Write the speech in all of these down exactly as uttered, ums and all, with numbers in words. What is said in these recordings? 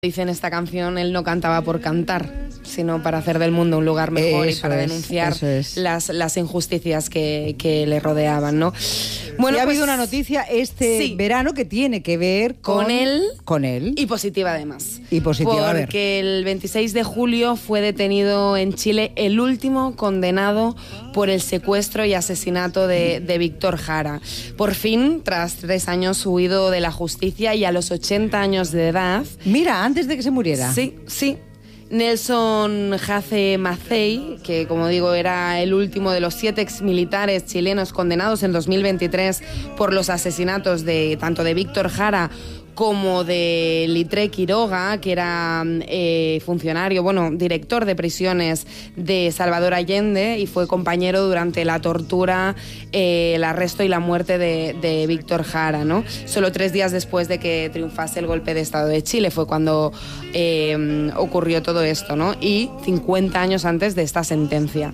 Dice en esta canción, él no cantaba por cantar, sino para hacer del mundo un lugar mejor eso y para es, denunciar es. las, las injusticias que, que le rodeaban, ¿no? Bueno, y ha pues, habido una noticia este sí, verano que tiene que ver con, con él, con él y positiva además. Y positiva, a ver. Porque el veintiséis de julio fue detenido en Chile el último condenado por el secuestro y asesinato de, de Víctor Jara. Por fin, tras tres años huido de la justicia y a los ochenta años de edad... Mira, antes de que se muriera. Sí, sí. Nelson Jace Macei, que como digo era el último de los siete exmilitares chilenos condenados en dos mil veintitrés por los asesinatos de tanto de Víctor Jara como de Litré Quiroga, que era eh, funcionario, bueno, director de prisiones de Salvador Allende y fue compañero durante la tortura, eh, el arresto y la muerte de, de Víctor Jara, ¿no? Solo tres días después de que triunfase el golpe de Estado de Chile fue cuando eh, ocurrió todo esto, ¿no? Y cincuenta años antes de esta sentencia.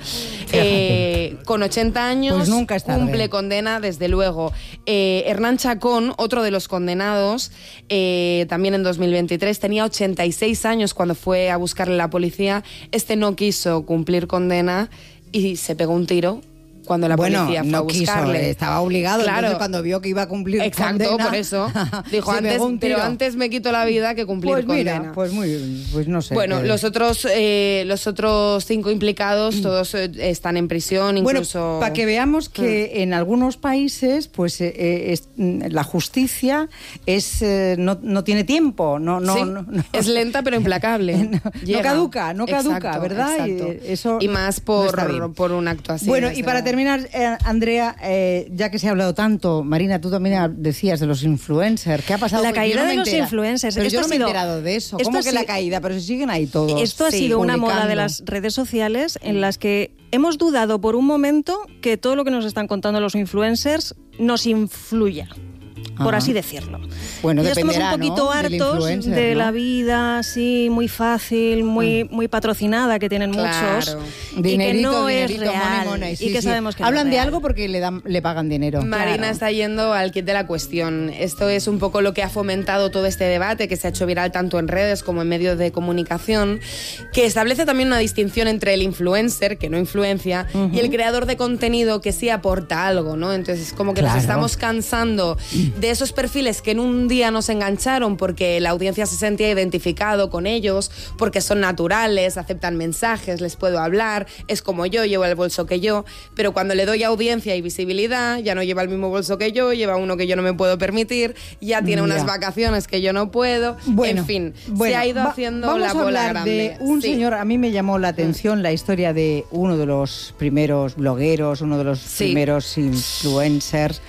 Eh, con ochenta años pues nunca es tarde. Cumple condena, desde luego. Eh, Hernán Chacón, otro de los condenados, Eh, también en dos mil veintitrés, tenía ochenta y seis años cuando fue a buscarle la policía. Este no quiso cumplir condena y se pegó un tiro cuando la bueno, policía fue no a buscarle. Quiso, estaba obligado, claro. Entonces cuando vio que iba a cumplir Exacto, condena... por eso. Dijo, antes, pero antes me quito la vida que cumplir pues condena. Mira, pues muy bien, pues no sé. Bueno, que... los otros eh, los otros cinco implicados, todos eh, están en prisión, incluso... Bueno, para que veamos que mm. en algunos países, pues eh, es, la justicia es eh, no, no tiene tiempo, no, no, sí, no, no. es lenta pero implacable. no, no caduca, no caduca, exacto, ¿verdad? Exacto. Y, eso y más por, no por un acto así. Bueno, y para luego. terminar, eh, Andrea, eh, ya que se ha hablado tanto, Marina, tú también decías de los influencers. ¿Qué ha pasado? La caída no de los entera, influencers. Pero esto yo no ha me he sido, enterado de eso. ¿Cómo que sido, la caída? Pero si siguen ahí todos. Esto ha sí, sido una publicando. moda de las redes sociales en las que hemos dudado por un momento que todo lo que nos están contando los influencers nos influya. Por Ajá. así decirlo. Bueno, ya dependerá, estamos un poquito ¿no? hartos de ¿no? la vida así muy fácil, muy mm. muy patrocinada que tienen claro. muchos dinerito, y que no dinerito, es real money, money. Sí, y que sí. sabemos que hablan no es de real. algo porque le dan le pagan dinero. Marina claro. está yendo al kit de la cuestión. Esto es un poco lo que ha fomentado todo este debate que se ha hecho viral tanto en redes como en medios de comunicación, que establece también una distinción entre el influencer, que no influencia, uh-huh. y el creador de contenido que sí aporta algo, ¿no? Entonces, como que claro. nos estamos cansando de esos perfiles que en un día nos engancharon porque la audiencia se sentía identificado con ellos, porque son naturales, aceptan mensajes, les puedo hablar, es como yo, lleva el bolso que yo, pero cuando le doy audiencia y visibilidad, ya no lleva el mismo bolso que yo, lleva uno que yo no me puedo permitir, ya tiene unas ya. vacaciones que yo no puedo, bueno, en fin, bueno, se ha ido va, haciendo la bola a grande. De un sí. señor, a mí me llamó la atención mm. la historia de uno de los primeros blogueros, uno de los sí. primeros influencers,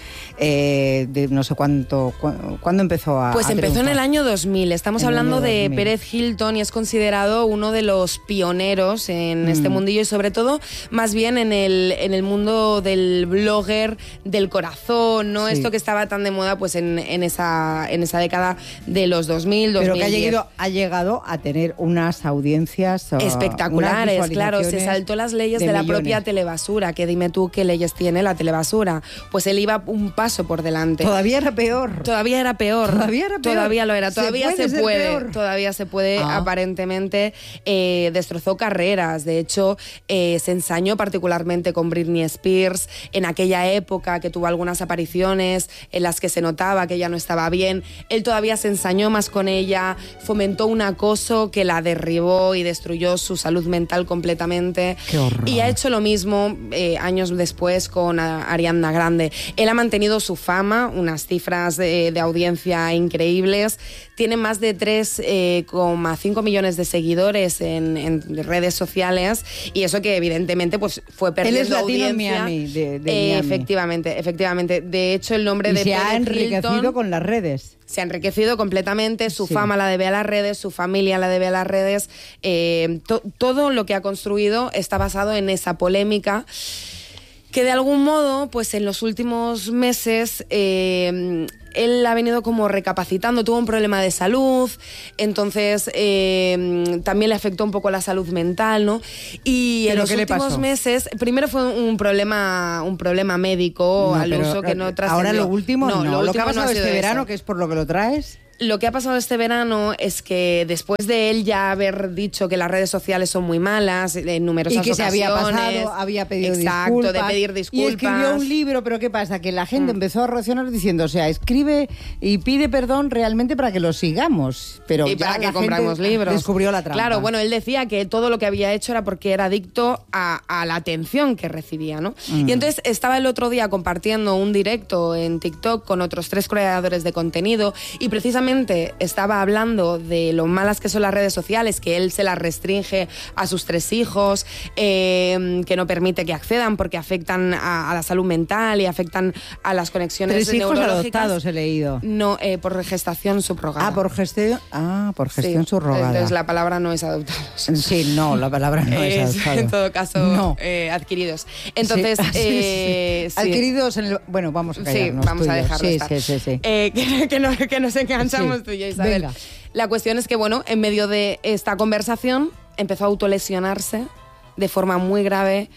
eh, de no sé cuánto, cu- ¿cuándo empezó a Pues a empezó triunfar? en el año dos mil, estamos en hablando de dos mil. Pérez Hilton y es considerado uno de los pioneros en mm. este mundillo y sobre todo más bien en el, en el mundo del blogger del corazón, ¿no? Sí. Esto que estaba tan de moda pues en, en, esa, en esa década de los dos mil, dos mil diez. Pero que ha llegado, ha llegado a tener unas audiencias espectaculares, unas claro, se saltó las leyes de, de la propia telebasura, que dime tú qué leyes tiene la telebasura, pues él iba un paso por delante. Todavía era peor. Todavía era peor. Todavía era peor. Todavía lo era. Todavía se puede. Se puede todavía se puede. Ah. Aparentemente eh, destrozó carreras. De hecho, eh, se ensañó particularmente con Britney Spears en aquella época que tuvo algunas apariciones en las que se notaba que ella no estaba bien. Él todavía se ensañó más con ella, fomentó un acoso que la derribó y destruyó su salud mental completamente. Qué horror. Y ha hecho lo mismo eh, años después con Ariana Grande. Él ha mantenido su fama, unas cifras de, de audiencia increíbles. Tiene más de tres coma cinco millones de seguidores en, en redes sociales y eso que evidentemente pues fue perdiendo Él es latino audiencia. en Miami, de, de eh, Miami. Efectivamente, efectivamente. De hecho, el nombre y de se Pérez ha enriquecido Hilton con las redes. se ha enriquecido completamente, su sí. fama la debe a las redes, su familia la debe a las redes, eh, to- todo lo que ha construido está basado en esa polémica que de algún modo, pues en los últimos meses eh, él ha venido como recapacitando, tuvo un problema de salud, entonces eh, también le afectó un poco la salud mental, ¿no? Y en los últimos meses, primero fue un problema, un problema médico no, al pero, uso que no trascendió. Ahora lo último, no, no. Lo, lo último que ha pasado no ha este sido verano, eso. que es por lo que lo traes. lo que ha pasado este verano es que después de él ya haber dicho que las redes sociales son muy malas, en numerosas ocasiones... Y que ocasiones, se había pasado, había pedido exacto, disculpas. de pedir disculpas. Y escribió un libro, pero ¿qué pasa? Que la gente mm. empezó a reaccionar diciendo, o sea, escribe y pide perdón realmente para que lo sigamos. Pero y ya para que la compramos gente libros. Descubrió la trampa. Claro, bueno, él decía que todo lo que había hecho era porque era adicto a, a la atención que recibía, ¿no? Mm. Y entonces estaba el otro día compartiendo un directo en TikTok con otros tres creadores de contenido y precisamente estaba hablando de lo malas que son las redes sociales, que él se las restringe a sus tres hijos, eh, que no permite que accedan porque afectan a, a la salud mental y afectan a las conexiones tres hijos neurológicas. Adoptados he leído. No, eh, por gestación subrogada. Ah, por gestión, ah, por gestión sí, subrogada. Entonces la palabra no es adoptados. Sí, no, la palabra no es, es adoptado. En todo caso, no. eh, adquiridos. Entonces, sí, eh, sí, sí. adquiridos en el... Bueno, vamos a callarnos. Sí, vamos tú a dejarlo sí, estar. Sí, sí, sí. Eh, que, que, no, que nos enganchamos sí. tú y yo, Isabel. Venga. La cuestión es que, bueno, en medio de esta conversación empezó a autolesionarse de forma muy grave,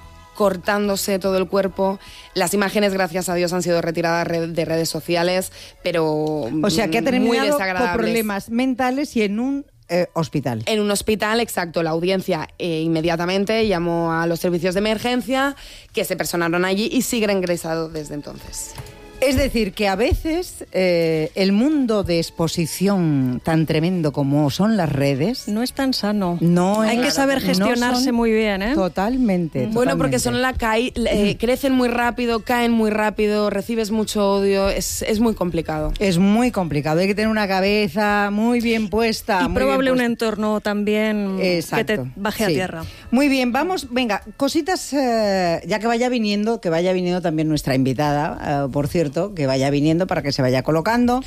cortándose todo el cuerpo. Las imágenes, gracias a Dios, han sido retiradas de redes sociales, pero o sea, que ha terminado muy desagradables. Por problemas mentales y en un eh, hospital. En un hospital, exacto. La audiencia eh, inmediatamente llamó a los servicios de emergencia, que se personaron allí y sigue ingresado desde entonces. Es decir, que a veces eh, el mundo de exposición tan tremendo como son las redes... No es tan sano. No Hay es, que saber gestionarse no muy bien, ¿eh? Totalmente. Bueno, totalmente. porque son la caí, eh, crecen muy rápido, caen muy rápido, recibes mucho odio, es, es muy complicado. Es muy complicado, hay que tener una cabeza muy bien puesta. Y muy probable bien un entorno también Exacto. que te baje sí. a tierra. Muy bien, vamos, venga, cositas, eh, ya que vaya viniendo, que vaya viniendo también nuestra invitada, eh, por cierto, que vaya viniendo para que se vaya colocando.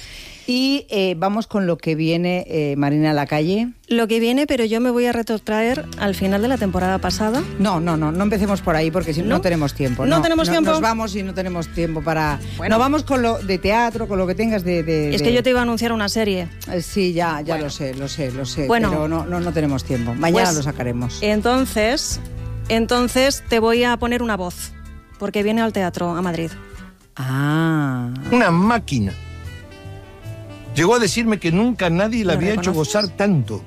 Y eh, vamos con lo que viene, eh, Marina Lacalle. Lo que viene, pero yo me voy a retrotraer al final de la temporada pasada. No, no, no, no empecemos por ahí porque si no, no tenemos tiempo. No, no tenemos no, tiempo. Nos vamos y no tenemos tiempo para... Bueno. No, vamos con lo de teatro, con lo que tengas de... de es de... que yo te iba a anunciar una serie. Eh, sí, ya, ya bueno. lo sé, lo sé, lo sé, bueno, pero no, no, no tenemos tiempo. Mañana pues, lo sacaremos. Entonces, entonces te voy a poner una voz, porque viene al teatro a Madrid. Ah. Una máquina. Llegó a decirme que nunca nadie la había hecho gozar tanto.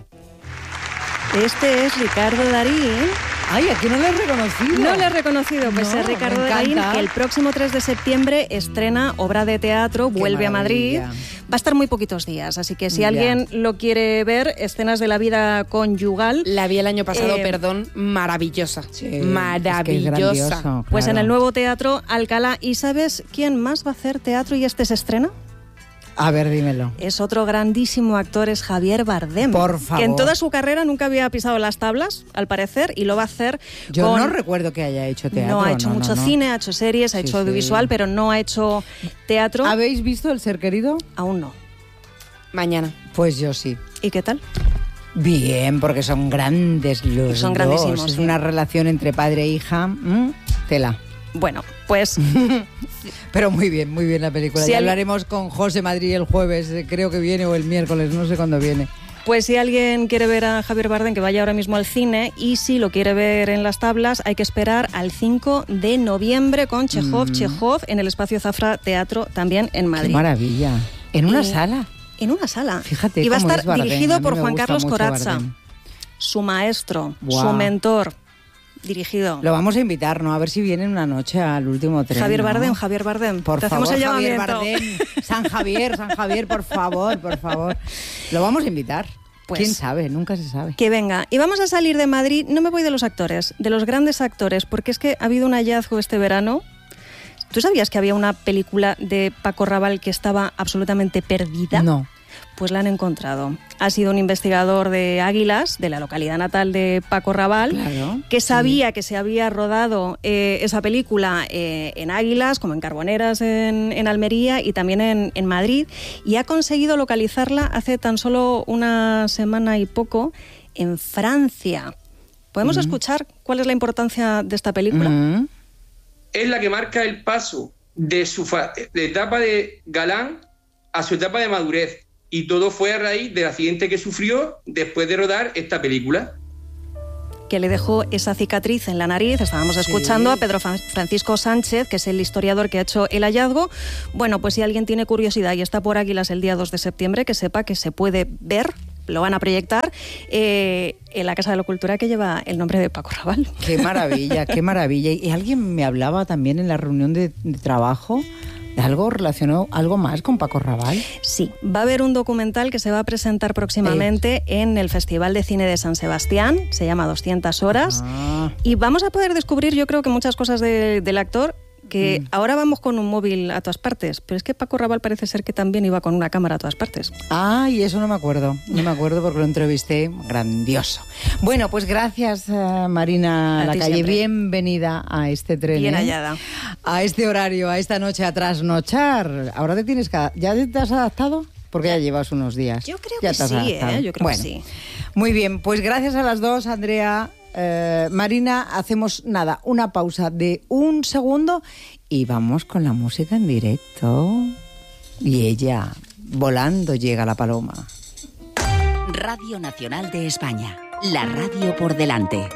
Este es Ricardo Darín. Ay, ¿a quién no le has reconocido? No le he reconocido, pues no, es Ricardo Darín, que el próximo tres de septiembre estrena obra de teatro, Qué vuelve maravilla. a Madrid. Va a estar muy poquitos días, así que si ya. alguien lo quiere ver, escenas de la vida conyugal. La vi el año pasado, eh, perdón, maravillosa. Sí, maravillosa. Es que es claro. Pues en el nuevo Teatro Alcalá. ¿Y sabes quién más va a hacer teatro y este se estrena? A ver, dímelo. Es otro grandísimo actor, es Javier Bardem. Por favor. Que en toda su carrera nunca había pisado las tablas, al parecer, y lo va a hacer. Yo con... no recuerdo que haya hecho teatro. No ha hecho no, mucho no, no. cine, ha hecho series, ha sí, hecho audiovisual, sí. pero no ha hecho teatro. ¿Habéis visto El ser querido? Aún no. Mañana. Pues yo sí. ¿Y qué tal? Bien, porque son grandes los Son dos. grandísimos, Es sí. una relación entre padre e hija. ¿Mm? Tela. Bueno, pues... Pero muy bien, muy bien la película. Si ya al... hablaremos con José Madrid el jueves, creo que viene, o el miércoles, no sé cuándo viene. Pues si alguien quiere ver a Javier Bardem, que vaya ahora mismo al cine, y si lo quiere ver en las tablas, hay que esperar al cinco de noviembre con Chekhov, mm. Chekhov, en el Espacio Zafra Teatro, también en Madrid. ¡Qué maravilla! ¿En una y... sala? En una sala. Fíjate. Y va a estar es Bardem. dirigido a por Juan gusta Carlos Corazza, Bardem. su maestro, wow. su mentor. Dirigido. Lo vamos a invitar, ¿no? A ver si viene una noche al último tren. Javier ¿no? Bardem, Javier Bardem. Por Te favor, hacemos el Javier llamamiento. Bardem. San Javier, San Javier, por favor, por favor. Lo vamos a invitar. Pues, ¿quién sabe? Nunca se sabe. Que venga. Y vamos a salir de Madrid, no me voy de los actores, de los grandes actores, porque es que ha habido un hallazgo este verano. ¿Tú sabías que había una película de Paco Rabanne que estaba absolutamente perdida? No. Pues la han encontrado. Ha sido un investigador de Águilas, de la localidad natal de Paco Rabanne, claro, que sabía sí. que se había rodado eh, esa película eh, en Águilas, como en Carboneras en, en Almería y también en, en Madrid, y ha conseguido localizarla hace tan solo una semana y poco en Francia. ¿Podemos mm. escuchar cuál es la importancia de esta película? Mm. Es la que marca el paso de su fa- de etapa de galán a su etapa de madurez. Y todo fue a raíz del accidente que sufrió después de rodar esta película. que le dejó esa cicatriz en la nariz. Estábamos escuchando sí. a Pedro Francisco Sánchez, que es el historiador que ha hecho el hallazgo. Bueno, pues si alguien tiene curiosidad y está por Águilas el día dos de septiembre, que sepa que se puede ver, lo van a proyectar eh, en la Casa de la Cultura, que lleva el nombre de Paco Raval. Qué maravilla, qué maravilla. Y alguien me hablaba también en la reunión de, de trabajo de algo relacionado, algo más con Paco Raval. Sí, va a haber un documental que se va a presentar próximamente eh. en el Festival de Cine de San Sebastián, se llama doscientas horas, ah. y vamos a poder descubrir, yo creo que muchas cosas de, del actor, que mm. ahora vamos con un móvil a todas partes, pero es que Paco Raval parece ser que también iba con una cámara a todas partes. Ah, y eso no me acuerdo, no me acuerdo porque lo entrevisté, grandioso. Bueno, pues gracias uh, Marina Lacalle, bienvenida a este tren. Bien ¿eh? hallada. A este horario, a esta noche a trasnochar. Ahora te tienes que... ¿Ya te has adaptado? Porque ya llevas unos días. Yo creo ya que sí, ¿eh? Yo creo bueno, que sí. Muy bien, pues gracias a las dos, Andrea. Eh, Marina, hacemos nada, una pausa de un segundo y vamos con la música en directo. Y ella, volando llega la paloma. Radio Nacional de España, la radio por delante.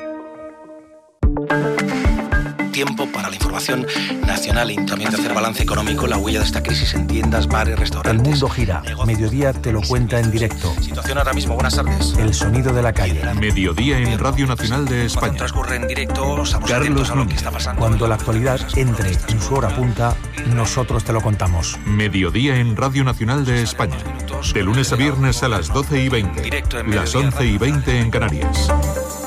Tiempo para la información nacional y también de hacer balance económico, la huella de esta crisis en tiendas, bares, restaurantes. El mundo gira. Negocios. Mediodía te lo cuenta en directo. Situación ahora mismo, buenas tardes. El sonido de la calle. Mediodía en Radio Nacional de España. Cuando transcurre en directo, estamos atentos a lo que está pasando. Cuando la actualidad entre en su hora punta, nosotros te lo contamos. Mediodía en Radio Nacional de España. De lunes a viernes a las doce y veinte. Las once y veinte en Canarias.